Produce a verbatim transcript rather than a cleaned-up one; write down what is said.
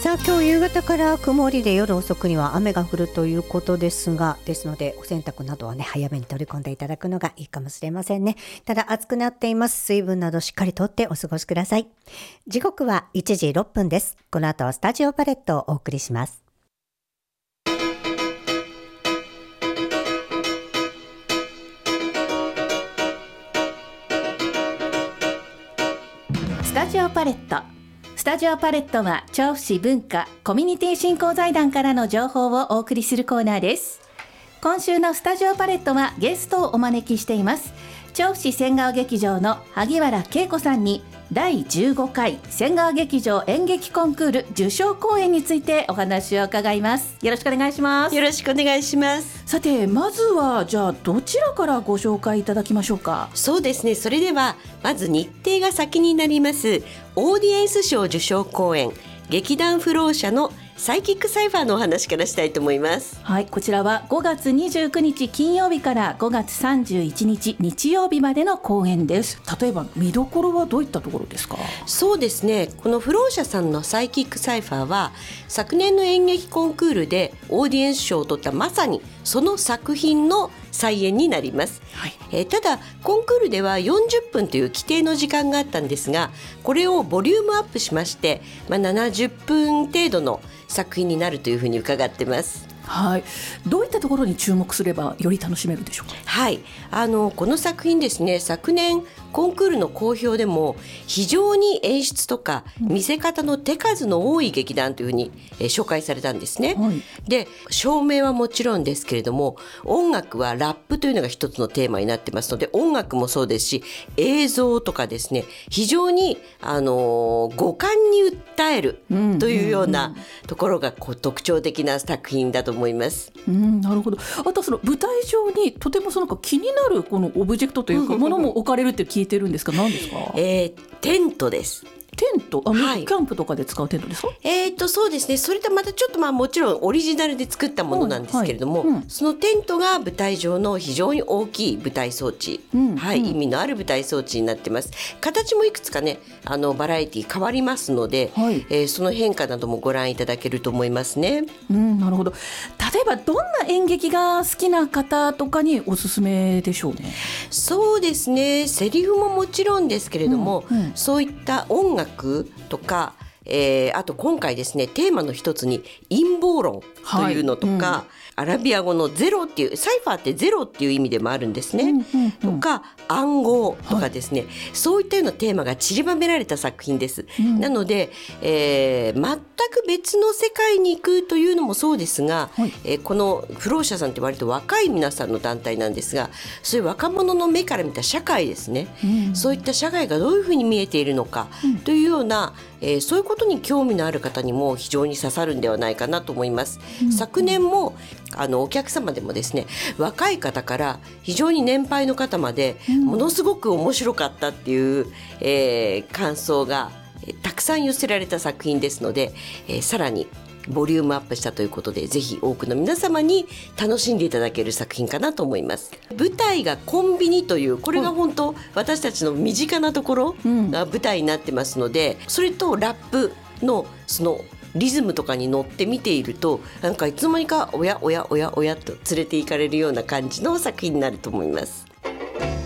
さあ今日夕方から曇りで夜遅くには雨が降るということですが、ですのでお洗濯などはね早めに取り込んでいただくのがいいかもしれませんね。ただ暑くなっています。水分などしっかりとってお過ごしください。時刻はいちじろっぷんです。この後はスタジオパレットをお送りします。 スタジオパレット。スタジオパレットは調布市文化コミュニティ振興財団からの情報をお送りするコーナーです。今週のスタジオパレットはゲストをお招きしています。調布市仙川劇場の萩原恵子さんにだいじゅうごかい仙川劇場演劇コンクール受賞公演についてお話を伺います。よろしくお願いします。 よろしくお願いします。 さてまずはじゃあどちらからご紹介いただきましょうか。 そうですね、それではまず日程が先になりますオーディエンス賞受賞公演劇団フロー社のサイキックサイファーのお話からしたいと思います。 はい、こちらはごがつにじゅうくにち金曜日からごがつさんじゅういちにち日曜日までの公演です。例えば見どころはどういったところですか。 そうですね、このフロー社さんのサイキックサイファーは昨年の演劇コンクールでオーディエンス賞を取ったまさにその作品の再演になります、はいえー、ただコンクールではよんじゅっぷんという規定の時間があったんですが、これをボリュームアップしまして、まあ、ななじゅっぷん程度の作品になるというふうに伺ってます。 はい、どういったところに注目すればより楽しめるでしょうか。 はい、あのこの作品ですね、昨年コンクールの好評でも非常に演出とか見せ方の手数の多い劇団というふうに、えー、紹介されたんですね、はい、で照明はもちろんですけれども音楽はラップというのが一つのテーマになってますので、音楽もそうですし映像とかですね、非常に、あのー、五感に訴えるというようなところがこう特徴的な作品だと思います。 うん、なるほど。あとその舞台上にとてもその気になるこのオブジェクトというかものも置かれるって聞いてるんですが、何ですか。 えー、テントです。 テント、あ、はい、キャンプとかで使うテントですか。 えーとそうですね、それとまたちょっとまあもちろんオリジナルで作ったものなんですけれども、はいうん、そのテントが舞台上の非常に大きい舞台装置、うんはいうん、意味のある舞台装置になってます。形もいくつかね、あのバラエティ変わりますので、はいえー、その変化などもご覧いただけると思いますね、 うん、なるほど。例えばどんな演劇が好きな方とかにおすすめでしょうね。 そうですね、セリフももちろんですけれども、うんうん、そういった音楽とかえー、あと今回ですねテーマの一つに陰謀論というのとか、はいうん、アラビア語のゼロっていうサイファーってゼロっていう意味でもあるんですね、うんうんうん、とか暗号とかですね、はい、そういったようなテーマが散りばめられた作品です、うん、なので、えー、全く別の世界に行くというのもそうですが、はいえー、このフロー社さんって割と若い皆さんの団体なんですが、そういう若者の目から見た社会ですね、うん、そういった社会がどういうふうに見えているのかというような、えー、そういうことに興味のある方にも非常に刺さるんではないかなと思います、うん、昨年もあのお客様でもですね、若い方から非常に年配の方までものすごく面白かったっていう、えー、感想がたくさん寄せられた作品ですので、えー、さらにボリュームアップしたということで、ぜひ多くの皆様に楽しんでいただける作品かなと思います。舞台がコンビニという、これが本当私たちの身近なところが舞台になってますので、それとラップのそのリズムとかに乗って見ていると、なんかいつの間にかおやおやおやおやと連れて行かれるような感じの作品になると思います。